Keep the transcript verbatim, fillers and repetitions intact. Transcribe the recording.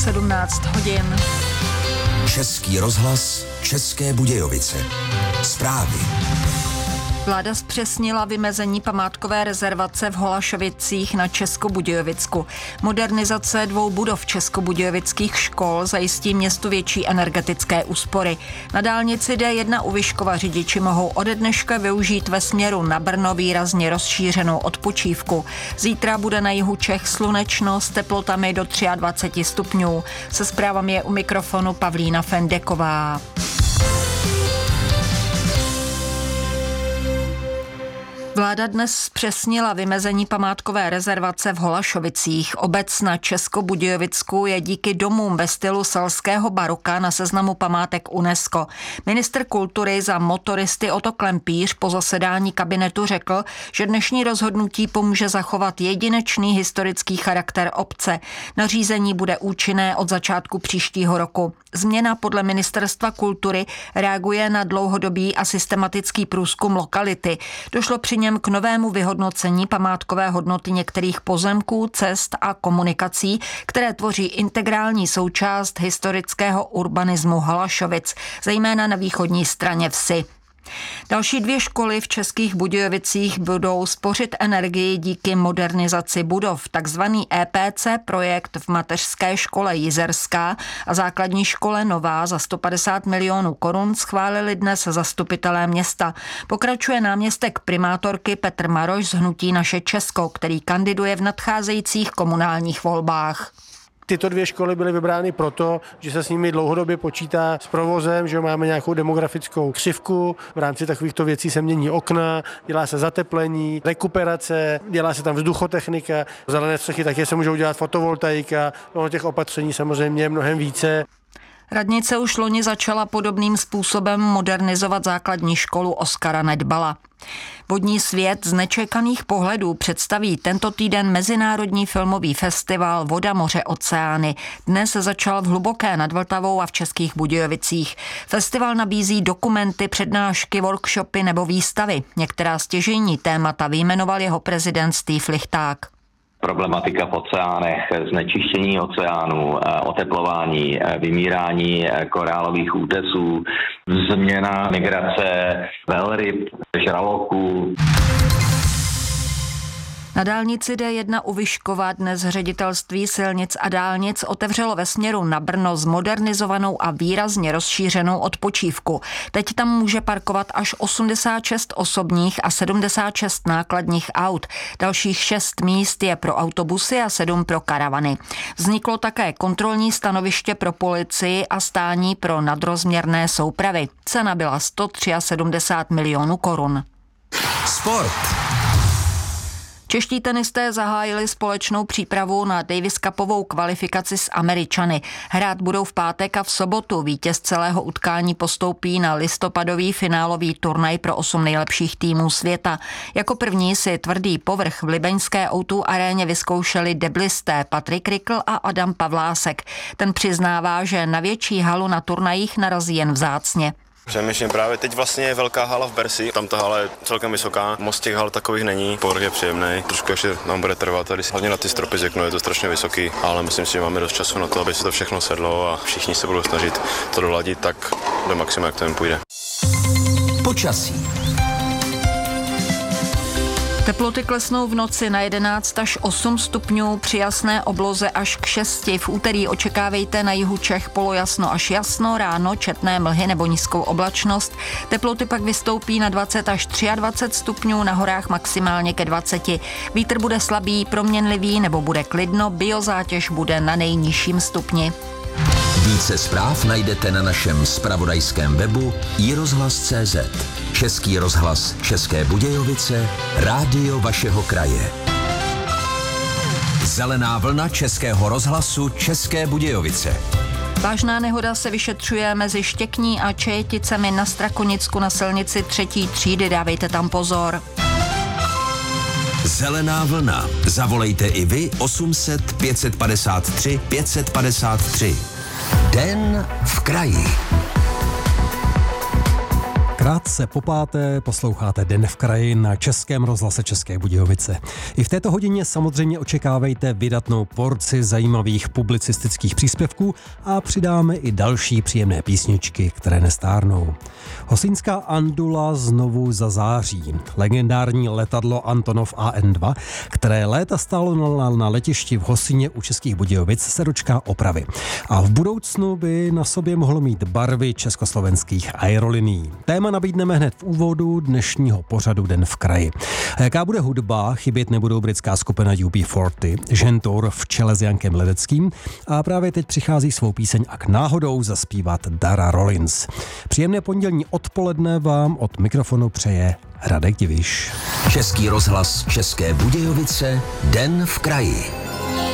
sedmnáct hodin. Český rozhlas, České Budějovice. Zprávy. Vláda zpřesnila vymezení památkové rezervace v Holašovicích na Českobudějovicku. Modernizace dvou budov českobudějovických škol zajistí městu větší energetické úspory. Na dálnici D jedna u Vyškova řidiči mohou ode dneška využít ve směru na Brno výrazně rozšířenou odpočívku. Zítra bude na jihu Čech slunečno s teplotami do dvacet tři stupňů. Se zprávami je u mikrofonu Pavlína Fendeková. Vláda dnes zpřesnila vymezení památkové rezervace v Holašovicích. Obec na Českobudějovicku je díky domům ve stylu selského baroka na seznamu památek UNESCO. Ministr kultury za motoristy Otto Klempíř po zasedání kabinetu řekl, že dnešní rozhodnutí pomůže zachovat jedinečný historický charakter obce. Nařízení bude účinné od začátku příštího roku. Změna podle Ministerstva kultury reaguje na dlouhodobý a systematický průzkum lokality. Došlo při něm k novému vyhodnocení památkové hodnoty některých pozemků, cest a komunikací, které tvoří integrální součást historického urbanismu Holašovic, zejména na východní straně vsi. Další dvě školy v Českých Budějovicích budou spořit energii díky modernizaci budov. Takzvaný E P C projekt v mateřské škole Jizerská a základní škole Nová za sto padesát milionů korun schválili dnes zastupitelé města. Pokračuje náměstek primátorky Petr Maroš z hnutí Naše Česko, který kandiduje v nadcházejících komunálních volbách. Tyto dvě školy byly vybrány proto, že se s nimi dlouhodobě počítá s provozem, že máme nějakou demografickou křivku. V rámci takovýchto věcí se mění okna, dělá se zateplení, rekuperace, dělá se tam vzduchotechnika, zelené střechy také se můžou dělat fotovoltaika, ono těch opatření samozřejmě je mnohem více. Radnice už loni začala podobným způsobem modernizovat základní školu Oskara Nedbala. Vodní svět z nečekaných pohledů představí tento týden Mezinárodní filmový festival Voda, moře, oceány. Dnes začal v Hluboké nad Vltavou a v Českých Budějovicích. Festival nabízí dokumenty, přednášky, workshopy nebo výstavy. Některá stěžejní témata vyjmenoval jeho prezident Steve Lichták. Problematika v oceánech, znečištění oceánů, oteplování, vymírání korálových útesů, změna migrace velryb, žraloků. Na dálnici D jedna u Vyškova dnes ředitelství silnic a dálnic otevřelo ve směru na Brno zmodernizovanou a výrazně rozšířenou odpočívku. Teď tam může parkovat až osmdesát šest osobních a sedmdesát šest nákladních aut. Dalších šest míst je pro autobusy a sedm pro karavany. Vzniklo také kontrolní stanoviště pro policii a stání pro nadrozměrné soupravy. Cena byla sto sedmdesát tři milionů korun. Sport. Čeští tenisté zahájili společnou přípravu na Davis Cupovou kvalifikaci s Američany. Hrát budou v pátek a v sobotu. Vítěz celého utkání postoupí na listopadový finálový turnaj pro osm nejlepších týmů světa. Jako první si tvrdý povrch v libeňské ó dva aréně vyzkoušeli deblisté Patrik Rikl a Adam Pavlásek. Ten přiznává, že na větší halu na turnajích narazí jen vzácně. Přemýšlím právě teď vlastně je velká hala v Bersi, tam ta hala je celkem vysoká, moc těch hal takových není, povrch je příjemný, trošku ještě nám bude trvat, tady hlavně na ty stropy řeknu, je to strašně vysoký, ale myslím si, že máme dost času na to, aby se to všechno sedlo a všichni se budou snažit to doladit tak do maxima, jak to jim půjde. Počasí. Teploty klesnou v noci na jedenáct až osm stupňů, při jasné obloze až k šesti. V úterý očekávejte na jihu Čech polojasno až jasno, ráno četné mlhy nebo nízkou oblačnost. Teploty pak vystoupí na dvacet až dvacet tři stupňů, na horách maximálně ke dvaceti. Vítr bude slabý, proměnlivý nebo bude klidno, biozátěž bude na nejnižším stupni. Více zpráv najdete na našem zpravodajském webu i rozhlas tečka cé zet. Český rozhlas České Budějovice, rádio vašeho kraje. Zelená vlna Českého rozhlasu České Budějovice. Vážná nehoda se vyšetřuje mezi Štěkní a Čejeticemi na Strakonicku na silnici třetí třídy, dávejte tam pozor. Zelená vlna. Zavolejte i vy osm set pět set padesát tři pět set padesát tři. Den v kraji. Krátce po páté posloucháte Den v kraji na Českém rozhlase České Budějovice. I v této hodině samozřejmě očekávejte vydatnou porci zajímavých publicistických příspěvků a přidáme i další příjemné písničky, které nestárnou. Hosínská Andula znovu zazáří. Legendární letadlo Antonov A N dva, které léta stálo na, na letišti v Hosíně u Českých Budějovic, se dočká opravy. A v budoucnu by na sobě mohlo mít barvy československých aerolinií. Téma nabídneme hned v úvodu dnešního pořadu Den v kraji. A jaká bude hudba? Chybět nebudou britská skupina U B čtyřicet, Žentour v čele s Jankem Ledeckým a právě teď přichází svou píseň Ak náhodou zaspívat Dara Rollins. Příjemné pondělní odpoledne vám od mikrofonu přeje Radek Diviš. Český rozhlas České Budějovice, Den v kraji.